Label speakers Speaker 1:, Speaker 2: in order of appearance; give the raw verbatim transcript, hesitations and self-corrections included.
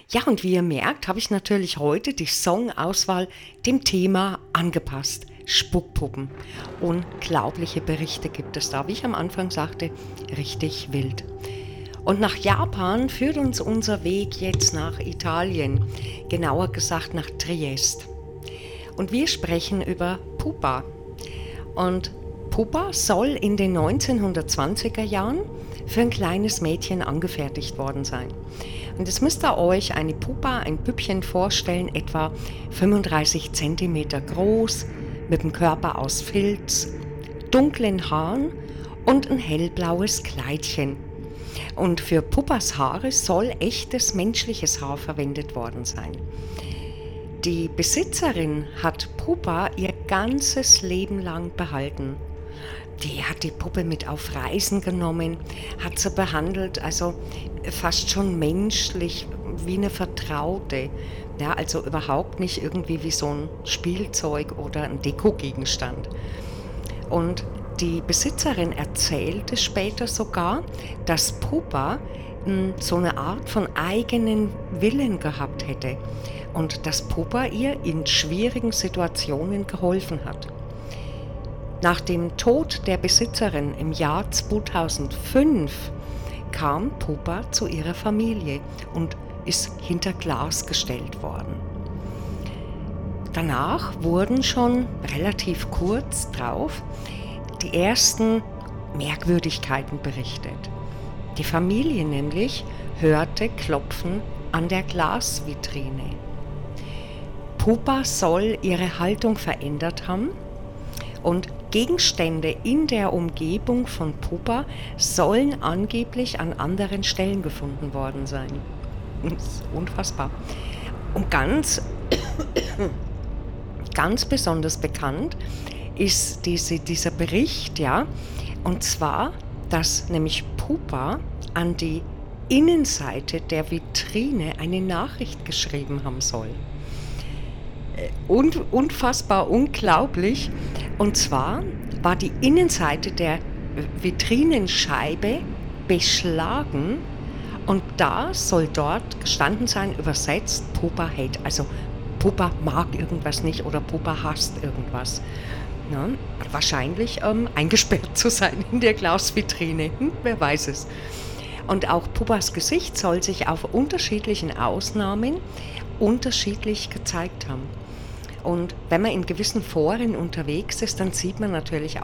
Speaker 1: Ja, und wie ihr merkt, habe ich natürlich heute die Songauswahl dem Thema angepasst. Spuckpuppen. Unglaubliche Berichte gibt es da, wie ich am Anfang sagte, richtig wild. Und nach Japan führt uns unser Weg jetzt nach Italien, genauer gesagt nach Triest. Und wir sprechen über Pupa. Und Pupa soll in den neunzehnhundertzwanziger Jahren für ein kleines Mädchen angefertigt worden sein. Und jetzt müsst ihr euch eine Pupa, ein Püppchen vorstellen, etwa fünfunddreißig Zentimeter groß, mit dem Körper aus Filz, dunklen Haaren und ein hellblaues Kleidchen. Und für Pupas Haare soll echtes menschliches Haar verwendet worden sein. Die Besitzerin hat Pupa ihr ganzes Leben lang behalten. Die hat die Puppe mit auf Reisen genommen, hat sie behandelt, also fast schon menschlich, wie eine Vertraute. Ja, also überhaupt nicht irgendwie wie so ein Spielzeug oder ein Dekogegenstand. Und die Besitzerin erzählte später sogar, dass Pupa mh, so eine Art von eigenen Willen gehabt hätte und dass Pupa ihr in schwierigen Situationen geholfen hat. Nach dem Tod der Besitzerin im Jahr zweitausendfünf kam Pupa zu ihrer Familie und ist hinter Glas gestellt worden. Danach wurden schon relativ kurz drauf die ersten Merkwürdigkeiten berichtet. Die Familie nämlich hörte Klopfen an der Glasvitrine. Pupa soll ihre Haltung verändert haben und Gegenstände in der Umgebung von Pupa sollen angeblich an anderen Stellen gefunden worden sein. Das ist unfassbar. Und ganz, ganz besonders bekannt ist diese, dieser Bericht, ja, und zwar, dass nämlich Pupa an die Innenseite der Vitrine eine Nachricht geschrieben haben soll. Und, unfassbar, unglaublich. Und zwar war die Innenseite der Vitrinenscheibe beschlagen und da soll dort gestanden sein, übersetzt, Pupa hate, also Pupa mag irgendwas nicht oder Pupa hasst irgendwas. Ja, wahrscheinlich ähm, eingesperrt zu sein in der Glasvitrine, hm, wer weiß es. Und auch Pupas Gesicht soll sich auf unterschiedlichen Ausnahmen unterschiedlich gezeigt haben. Und wenn man in gewissen Foren unterwegs ist, dann sieht man natürlich